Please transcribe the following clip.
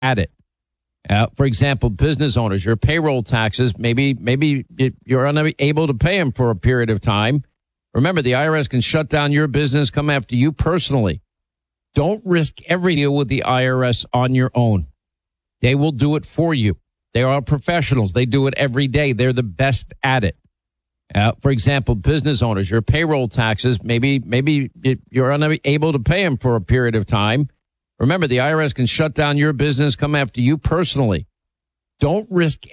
at it. For example, business owners, your payroll taxes, maybe you're unable to pay them for a period of time. Remember, the IRS can shut down your business, come after you personally. Don't risk every deal with the IRS on your own. They will do it for you. They are professionals. They do it every day. They're the best at it. For example, business owners, your payroll taxes, maybe you're unable to pay them for a period of time. Remember, the IRS can shut down your business, come after you personally. Don't risk